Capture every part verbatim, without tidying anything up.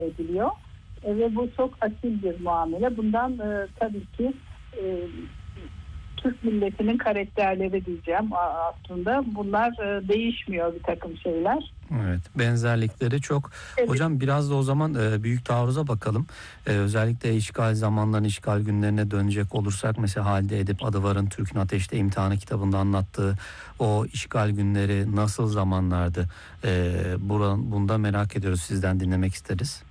ediliyor. E, ve bu çok asil bir muamele. Bundan e, tabii ki e, Türk milletinin karakterleri diyeceğim aslında. Bunlar e, değişmiyor bir takım şeyler. Evet, benzerlikleri çok. Evet. Hocam biraz da o zaman e, Büyük Taarruz'a bakalım. E, özellikle işgal zamanlarının işgal günlerine dönecek olursak, mesela Halide Edip Adıvar'ın Türk'ün Ateşte İmtihanı kitabında anlattığı o işgal günleri nasıl zamanlardı? E, buran, bunda merak ediyoruz, sizden dinlemek isteriz.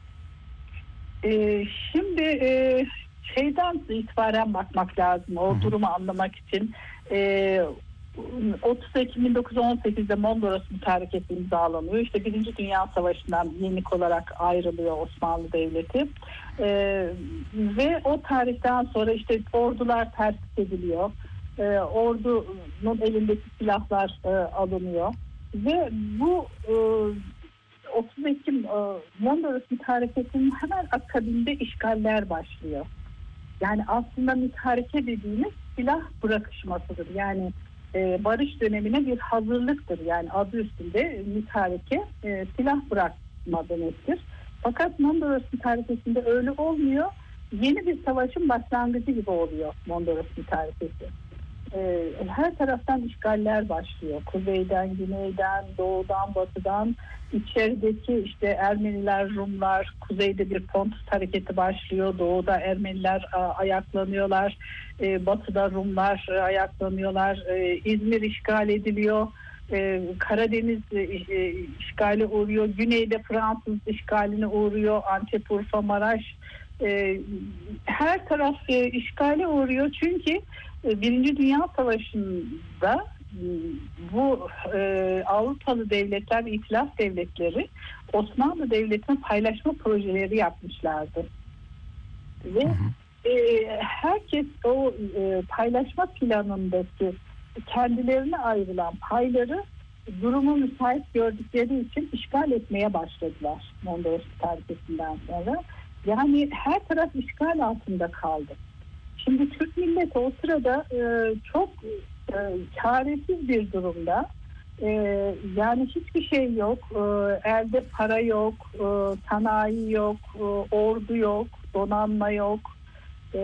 E, şimdi e, şeyden itibaren bakmak lazım o Hı hı. durumu anlamak için. E, otuz Ekim bin dokuz yüz on sekizde Mondros Mütarekesi imzalanıyor. İşte Birinci Dünya Savaşı'ndan yenik olarak ayrılıyor Osmanlı Devleti. Ee, ve o tarihten sonra işte ordular tertip ediliyor. Ee, ordunun elindeki silahlar e, alınıyor. Ve bu e, otuz Ekim e, Mondros Mütarekesi'nin hemen akabinde işgaller başlıyor. Yani aslında mütareke dediğimiz silah bırakışmasıdır. Yani e, barış dönemine bir hazırlıktır. Yani adı üstünde mütareke e, silah bırakma demektir. Fakat Mondros Mütarekesi'nde öyle olmuyor. Yeni bir savaşın başlangıcı gibi oluyor Mondros Mütarekesi. E, her taraftan işgaller başlıyor. Kuzeyden, güneyden, doğudan, batıdan. İçerideki işte Ermeniler, Rumlar, kuzeyde bir Pontus hareketi başlıyor. Doğuda Ermeniler a, ayaklanıyorlar. E, batıda Rumlar e, ayaklanıyorlar. E, İzmir işgal ediliyor. E, Karadeniz e, e, işgale uğruyor. Güneyde Fransız işgaline uğruyor. Antep, Urfa, Maraş. E, her taraf e, işgale uğruyor. Çünkü e, Birinci Dünya Savaşı'nda bu e, Avrupalı devletler, İtilaf devletleri Osmanlı Devleti'nin paylaşma projeleri yapmışlardı. Ve e, herkes o e, paylaşma planındaki kendilerine ayrılan payları durumu müsait gördükleri için işgal etmeye başladılar Mondros Mütarekesi'nden sonra. Yani her taraf işgal altında kaldı. Şimdi Türk milleti o sırada e, çok e, çaresiz bir durumda. E, yani hiçbir şey yok. E, elde para yok, e, sanayi yok, e, ordu yok, donanma yok. E,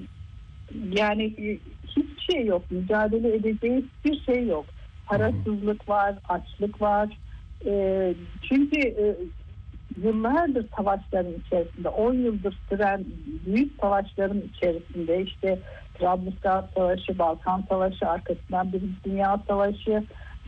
yani e, hiçbir şey yok. Mücadele edeceği hiçbir şey yok. Parasızlık var, açlık var. E, çünkü e, yıllardır savaşların içerisinde, on yıldır süren büyük savaşların içerisinde, işte Trablusgarp Savaşı, Balkan Savaşı, arkasından Birinci Dünya Savaşı,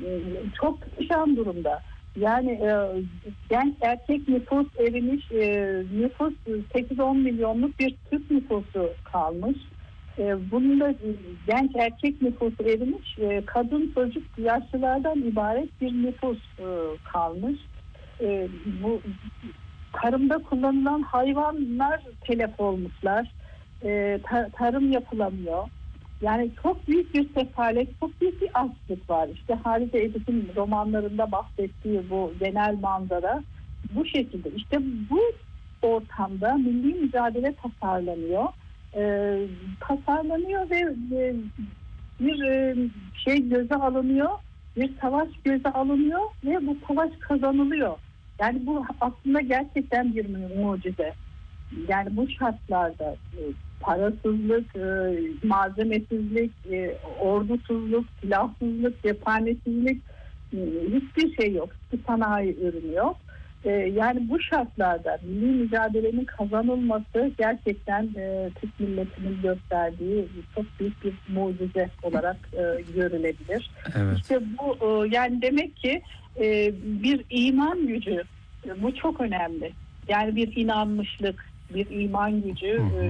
çok perişan durumda. Yani e, genç erkek nüfus erimiş, e, nüfus sekiz on milyonluk bir Türk nüfusu kalmış. E, bunun da genç erkek nüfusu erimiş, e, kadın çocuk yaşlılardan ibaret bir nüfus e, kalmış. E, bu tarımda kullanılan hayvanlar telef olmuşlar. E, ta, tarım yapılamıyor. Yani çok büyük bir sefalet, çok büyük bir açlık var. İşte Halide Edip'in romanlarında bahsettiği bu genel manzara bu şekilde. İşte bu ortamda milli mücadele tasarlanıyor. E, tasarlanıyor ve e, bir e, şey göze alınıyor. Bir savaş göze alınıyor ve bu savaş kazanılıyor. Yani bu aslında gerçekten bir mucize. Yani bu şartlarda e, parasızlık, e, malzemesizlik, e, ordusuzluk, silahsızlık, cephanesizlik, e, hiçbir şey yok. Hiçbir sanayi ürünü yok. E, yani bu şartlarda milli mücadelenin kazanılması gerçekten e, Türk milletinin gösterdiği çok büyük bir mucize olarak e, görülebilir. Evet. İşte bu e, yani demek ki e, bir iman gücü, e, bu çok önemli. Yani bir inanmışlık, bir iman gücü Hı hı. e,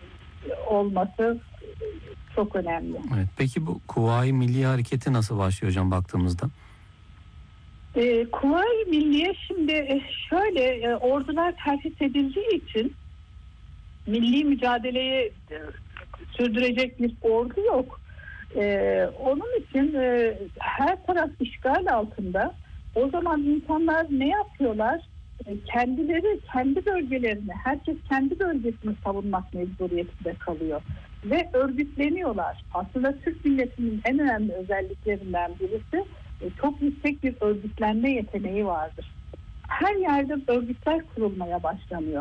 olması çok önemli. Evet. Peki bu Kuvayi Milli Hareketi nasıl başlıyor hocam baktığımızda? E, Kuvayi Milliye şimdi e, şöyle e, ordular terhis edildiği için milli mücadeleyi e, sürdürecek bir ordu yok. E, onun için e, her taraf işgal altında. O zaman insanlar ne yapıyorlar? E, kendileri kendi bölgelerini, herkes kendi bölgesini savunmak mecburiyetinde kalıyor. Ve örgütleniyorlar. Aslında Türk milletinin en önemli özelliklerinden birisi e, çok yüksek bir örgütlenme yeteneği vardır. Her yerde örgütler kurulmaya başlanıyor.